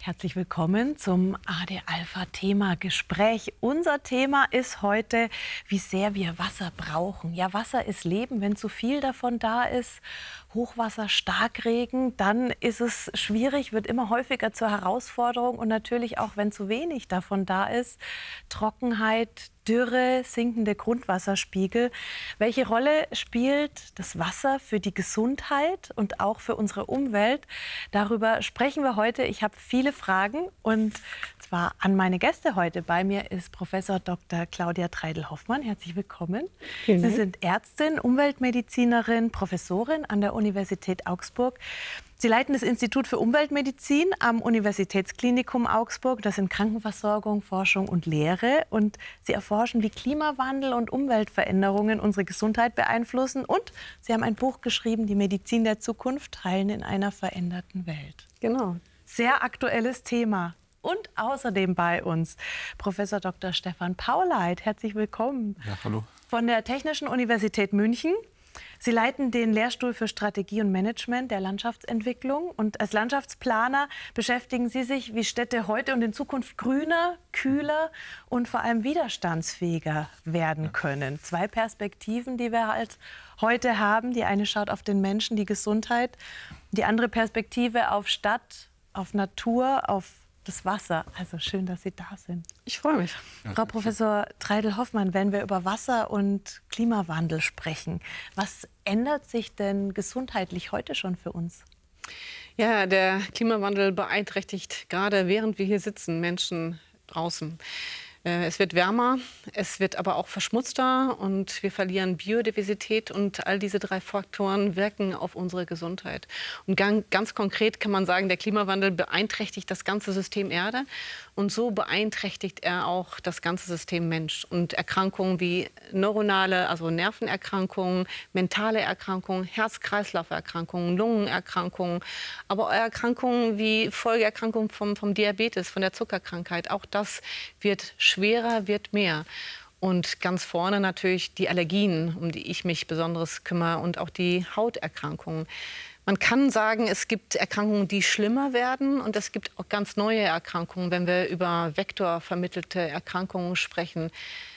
Herzlich willkommen zum AD Alpha Thema Gespräch. Unser Thema ist heute, wie sehr wir Wasser brauchen. Ja, Wasser ist Leben. Wenn zu viel davon da ist, Hochwasser, Starkregen, dann ist es schwierig, wird immer häufiger zur Herausforderung. Und natürlich auch, wenn zu wenig davon da ist, Trockenheit, Dürre, sinkende Grundwasserspiegel. Welche Rolle spielt das Wasser für die Gesundheit und auch für unsere Umwelt? Darüber sprechen wir heute. Ich habe viele Fragen und zwar an meine Gäste heute. Bei mir ist Professor Dr. Claudia Treidel-Hoffmann. Herzlich willkommen. Vielen Dank. Sie sind Ärztin, Umweltmedizinerin, Professorin an der Universität Augsburg. Sie leiten das Institut für Umweltmedizin am Universitätsklinikum Augsburg. Das sind Krankenversorgung, Forschung und Lehre. Und Sie erforschen, wie Klimawandel und Umweltveränderungen unsere Gesundheit beeinflussen. Und Sie haben ein Buch geschrieben, Die Medizin der Zukunft, Heilen in einer veränderten Welt. Genau. Sehr aktuelles Thema. Und außerdem bei uns Professor Dr. Stefan Pauleit. Herzlich willkommen. Ja, hallo. Von der Technischen Universität München. Sie leiten den Lehrstuhl für Strategie und Management der Landschaftsentwicklung. Und als Landschaftsplaner beschäftigen Sie sich, wie Städte heute und in Zukunft grüner, kühler und vor allem widerstandsfähiger werden können. Zwei Perspektiven, die wir halt heute haben. Die eine schaut auf den Menschen, die Gesundheit. Die andere Perspektive auf Stadt, auf Natur, auf das Wasser. Also schön, dass Sie da sind. Ich freue mich. Frau Professor Treidel-Hoffmann, wenn wir über Wasser und Klimawandel sprechen, was ändert sich denn gesundheitlich heute schon für uns? Ja, der Klimawandel beeinträchtigt gerade während wir hier sitzen Menschen draußen. Es wird wärmer, es wird aber auch verschmutzter und wir verlieren Biodiversität und all diese drei Faktoren wirken auf unsere Gesundheit. Und ganz konkret kann man sagen, der Klimawandel beeinträchtigt das ganze System Erde und so beeinträchtigt er auch das ganze System Mensch. Und Erkrankungen wie neuronale, also Nervenerkrankungen, mentale Erkrankungen, Herz-Kreislauf-Erkrankungen, Lungenerkrankungen, aber auch Erkrankungen wie Folgeerkrankungen vom Diabetes, von der Zuckerkrankheit, auch das wird schwerer, wird mehr. Und ganz vorne natürlich die Allergien, um die ich mich besonders kümmere, und auch die Hauterkrankungen. Man kann sagen, es gibt Erkrankungen, die schlimmer werden, und es gibt auch ganz neue Erkrankungen, wenn wir über vektorvermittelte Erkrankungen sprechen.